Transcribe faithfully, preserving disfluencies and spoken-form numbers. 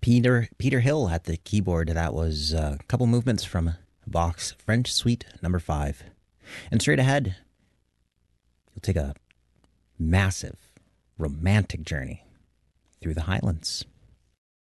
Peter Peter Hill at the keyboard. That was a couple movements from Bach's French Suite Number Five. And straight ahead, you'll take a massive romantic journey through the Highlands.